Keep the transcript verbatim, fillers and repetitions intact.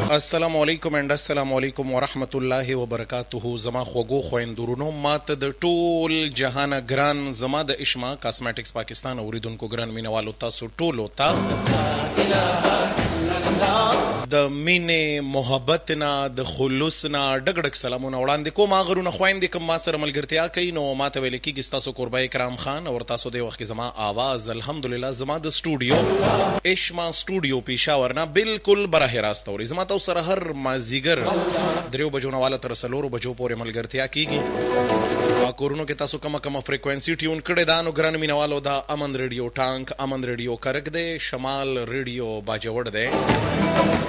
السلام علیکم اند السلام علیکم ورحمت الله وبرکاته. زما خوږو خويندورونو ماته د ټول جهان ګران زما د اشما کاسمیټکس پاکستان اوریدونکو ګران مینوالو تاسو ټول وتا د مینې محبت نه د خلوص نه ډګ ډګ سلامونه وړاندې کوم. غرونه خويندې کوم ما سره ملګرتیا کوي نو ماته ویل کېږي تاسو قربای کرام خان او تاسو د وخت زما आवाज الحمدلله زما د سټوډیو اشما سټوډیو پېښور نه بالکل براه راست اوري. زما تاسو سره هر مازیګر دریو بجو نه والا تر سلورو بجو پورې ملګرتیا کیږي. کورونو کې تاسو کومه کومه فریکوئنسي ټیون کړی دا نو ګران مینوالو دا امن ریډیو ټانک امن ریډیو کرک دی شمال ریډیو باجوړ دی